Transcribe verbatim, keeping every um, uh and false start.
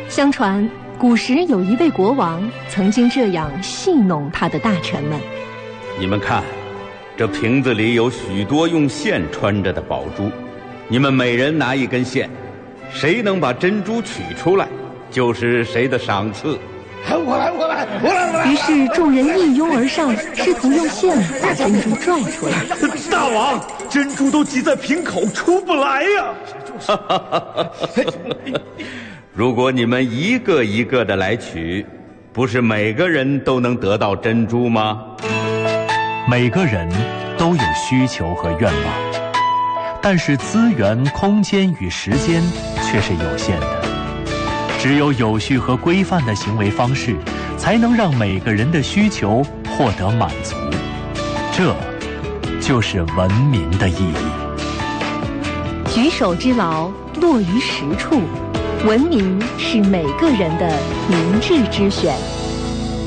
相传，古时有一位国王曾经这样戏弄他的大臣们： 你们看，这瓶子里有许多用线穿着的宝珠，你们每人拿一根线，谁能把珍珠取出来，就是谁的赏赐。 我来，我来，我来，我来！ 于是众人一拥而上，试图用线把珍珠拽出来。 大王，珍珠都挤在瓶口，出不来呀！ 如果你们一个一个的来取，不是每个人都能得到珍珠吗？ 每个人都有需求和愿望，但是资源、空间与时间却是有限的。只有有序和规范的行为方式，才能让每个人的需求获得满足。这就是文明的意义。 举手之劳，落于实处。文明是每个人的明智之选。